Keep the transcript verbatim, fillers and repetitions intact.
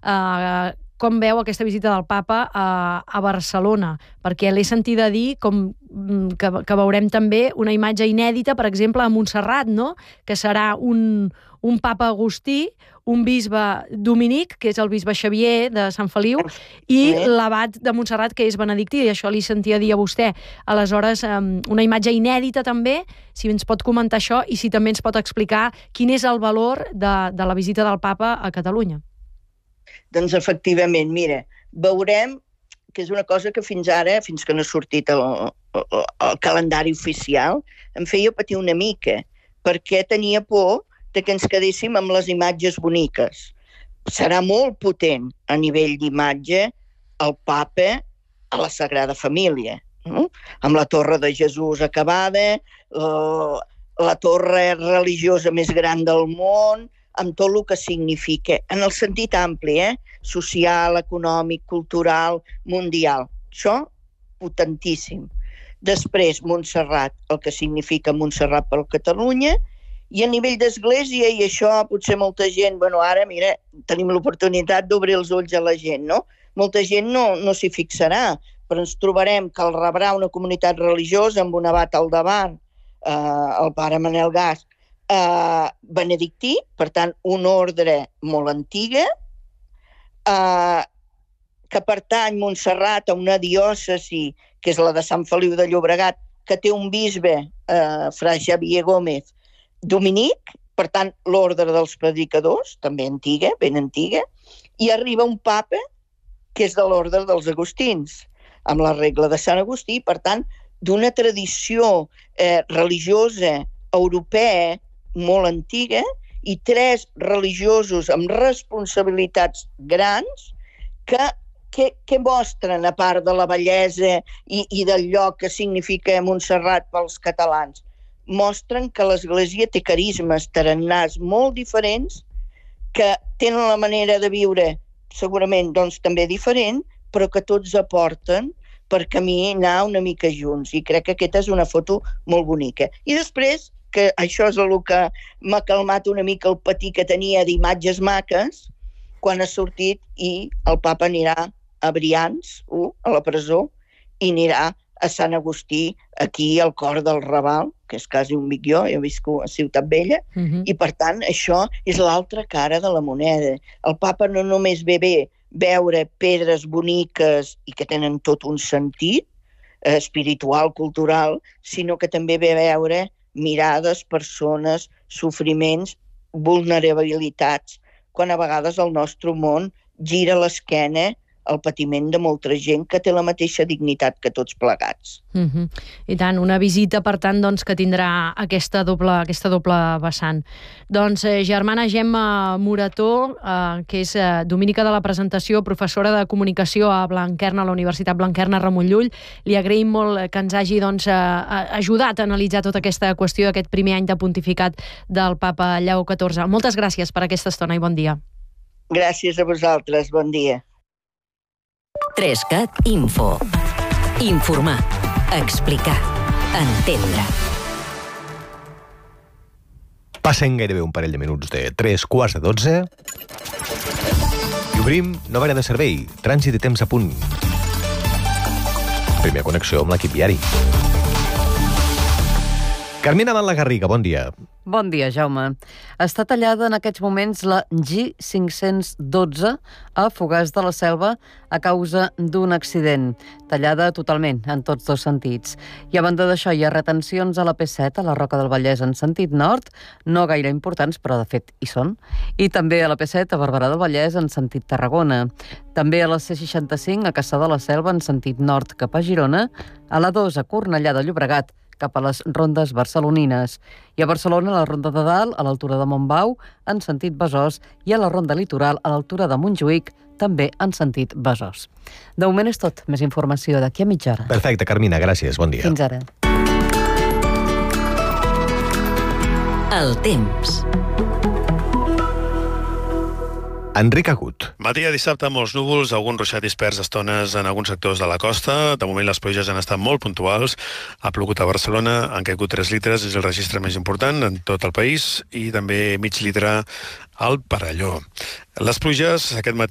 eh, com veu aquesta visita del papa a, a Barcelona, perquè l'he sentida dir com que, que veurem també una imatge inèdita, per exemple, a Montserrat, no? Que serà un, un papa agustí, un bisbe dominic, que és el bisbe Xavier de Sant Feliu, i l'abat de Montserrat, que és benedictí, i això li sentia dir a vostè. Aleshores, una imatge inèdita també, si ens pot comentar això, i si també ens pot explicar quin és el valor de, de la visita del papa a Catalunya. Doncs efectivament, mira, veurem que és una cosa que fins ara, fins que no ha sortit el, el, el calendari oficial, em feia patir una mica, perquè tenia por de que ens quedéssim amb les imatges boniques. Serà molt potent a nivell d'imatge el papa a la Sagrada Família, no? Amb la Torre de Jesús acabada, la, la torre religiosa més gran del món, amb tot el que significa, en el sentit ampli, eh? Social, econòmic, cultural, mundial. Això, potentíssim. Després, Montserrat, el que significa Montserrat per Catalunya, i a nivell d'església, i això potser molta gent, bueno, ara, mira, tenim l'oportunitat d'obrir els ulls a la gent, no? Molta gent no, no s'hi fixarà, però ens trobarem que el rebrà una comunitat religiosa amb un abat al davant, eh, el pare Manel Gas, Uh, benedictí, per tant, una ordre molt antiga, uh, que pertany Montserrat a una diòcesi, que és la de Sant Feliu de Llobregat, que té un bisbe, uh, fra Xavier Gómez, dominic, per tant, l'ordre dels predicadors, també antiga, ben antiga, i arriba un papa, que és de l'ordre dels agustins, amb la regla de Sant Agustí, per tant, d'una tradició eh, religiosa europea molt antiga, i tres religiosos amb responsabilitats grans que, que, que mostren, a part de la bellesa i, i del lloc que significa Montserrat pels catalans, mostren que l'Església té carismes, tarannàs molt diferents, que tenen la manera de viure segurament doncs, també diferent, però que tots aporten per caminar una mica junts. I crec que aquesta és una foto molt bonica. I després, que això és el que m'ha calmat una mica el patir que tenia d'imatges maques, quan ha sortit i el papa anirà a Brians, uh, a la presó, i anirà a Sant Agustí, aquí al cor del Raval, que és quasi un mic jo, jo visco a Ciutat Vella, uh-huh. I per tant això és l'altra cara de la moneda. El papa no només ve bé veure pedres boniques i que tenen tot un sentit eh, espiritual, cultural, sinó que també ve veure mirades, persones, sofriments, vulnerabilitats, quan a vegades el nostre món gira l'esquena al patiment de molta gent que té la mateixa dignitat que tots plegats. Uh-huh. I tant, una visita, per tant, doncs, que tindrà aquesta doble, aquesta doble vessant. Doncs, eh, germana Gemma Morató, eh, que és eh, domínica de la presentació, professora de comunicació a Blanquerna, a la Universitat Blanquerna Ramon Llull, li agraïm molt que ens hagi doncs, eh, ajudat a analitzar tota aquesta qüestió d'aquest primer any de pontificat del papa Lleó catorze. Moltes gràcies per aquesta estona i bon dia. Gràcies a vosaltres, bon dia. Trescat Info. Informar, explicar, entendre. Passen gairebé un parell de minuts de tres quarts de dotze i obrim nova àrea de servei, trànsit i temps a punt. Primera connexió amb l'equip viari. Carmina Van-la-Garriga, bon dia. Bon dia, Jaume. Està tallada en aquests moments la G cinc-cents dotze a Fogars de la Selva a causa d'un accident. Tallada totalment, en tots dos sentits. I a banda d'això hi ha retencions a la P set, a la Roca del Vallès en sentit nord, no gaire importants, però de fet hi són. I també a la P set a Barberà del Vallès en sentit Tarragona. També a la C seixanta-cinc a Cassà de la Selva en sentit nord cap a Girona, a la dos a Cornellà de Llobregat, cap a les rondes barcelonines. I a Barcelona, a la ronda de Dalt, a l'altura de Montbau, en sentit Besòs, i a la ronda litoral, a l'altura de Montjuïc, també en sentit Besòs. De moment és tot. Més informació d'aquí a mitja hora. Perfecte, Carmina, gràcies. Bon dia. Fins ara. El temps. Enric Agut. Matí de dissabte, molts núvols, algun ruixat dispers a estones en alguns sectors de la costa. De moment les pluges han estat molt puntuals. Ha plogut a Barcelona, han caigut tres litres, és el registre més important en tot el país, i també mig litre al Perelló. Les pluges aquest matí